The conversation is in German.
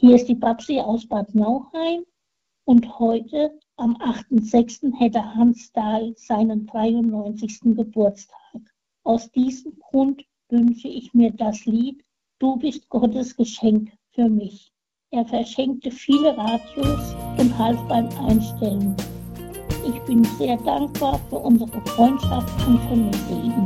Hier ist die Babsi aus Bad Nauheim und heute, am 8.6., hätte Hans Dahl seinen 93. Geburtstag. Aus diesem Grund wünsche ich mir das Lied Du bist Gottes Geschenk für mich. Er verschenkte viele Radios und half beim Einstellen. Ich bin sehr dankbar für unsere Freundschaft und vermisse ihn.